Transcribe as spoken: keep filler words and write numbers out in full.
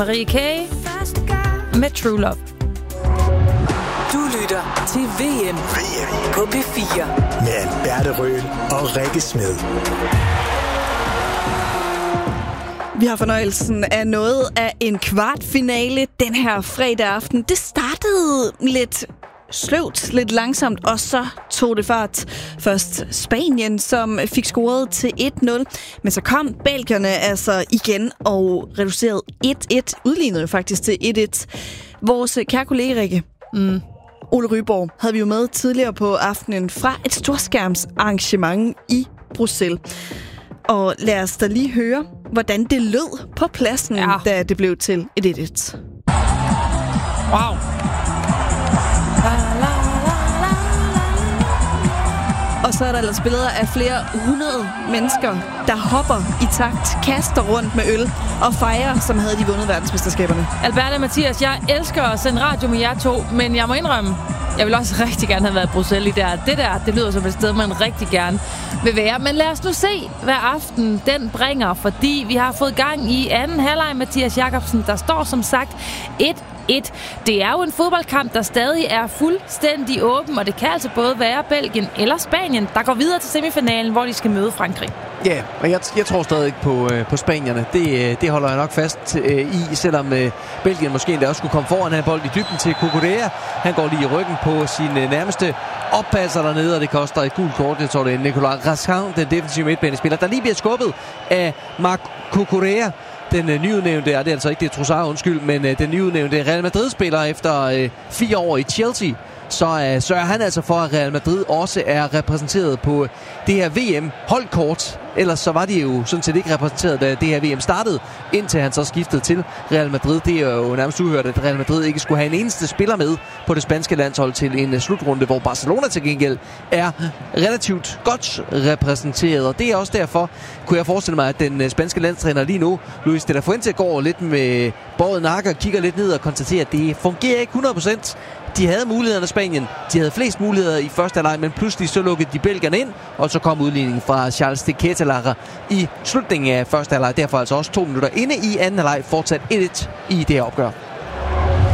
Marie K. med True Love. Du lytter til V M, V M. på P fire. Med Alberte Røhl og Rikke Smed. Vi har fornøjelsen af noget af en kvartfinale den her fredag aften. Det startede lidt sløvt, lidt langsomt, og så tog det fart. Først Spanien, som fik scoret til et nul, men så kom belgierne altså igen og reducerede et et, udlignede jo faktisk til et et. Vores kære kollega Rikke, mm. Ole Ryborg, havde vi jo med tidligere på aftenen fra et storskærmsarrangement i Bruxelles. Og lad os da lige høre, hvordan det lød på pladsen, ja. Da det blev til et et et. Wow. Og så er der ellers billeder af flere hundrede mennesker, der hopper i takt, kaster rundt med øl og fejrer, som havde de vundet verdensmesterskaberne. Alberte og Mathias, jeg elsker at sende radio med jer to, men jeg må indrømme, jeg vil også rigtig gerne have været i Bruxelles i der. Det der, det lyder som et sted, man rigtig gerne vil være. Men lad os nu se, hvad aften den bringer, fordi vi har fået gang i anden halvleg. Mathias Jakobsen, der står som sagt et et. Det er jo en fodboldkamp, der stadig er fuldstændig åben, og det kan altså både være Belgien eller Spanien, der går videre til semifinalen, hvor de skal møde Frankrig. Ja, og jeg, jeg tror stadig på, øh, på spanierne. Det, det holder jeg nok fast øh, i, selvom øh, Belgien måske endda også skulle komme foran en bold i dybden til Cucurella. Han går lige i ryggen på sin øh, nærmeste oppasser dernede, og det koster et gult kort. Jeg tror, det er Nicolas Raskin, den defensive midtbanespiller, der lige bliver skubbet af Marc Cucurella. Den øh, nyudnævnte, er det er altså ikke det Trossard, undskyld, men øh, den nyudnævnte Real Madrid-spiller efter øh, fire år i Chelsea, så øh, sørger han altså for, at Real Madrid også er repræsenteret på det her V M-holdkort. Ellers så var de jo sådan set ikke repræsenteret, da det her V M startede, indtil han så skiftede til Real Madrid. Det er jo nærmest uhørt, at Real Madrid ikke skulle have en eneste spiller med på det spanske landshold til en slutrunde, hvor Barcelona til gengæld er relativt godt repræsenteret. Og det er også derfor, kunne jeg forestille mig, at den spanske landstræner lige nu, Luis de la Fuente, går lidt med båret nakke og kigger lidt ned og konstaterer, at det fungerer ikke hundrede procent. De havde mulighederne i Spanien. De havde flest muligheder i første halvleg, men pludselig så lukkede de belgierne ind, og så kom udligningen fra Charles de Ketelaere i slutningen af første halvleg. Derfor altså også to minutter inde i anden halvleg, fortsat et et i det her opgør.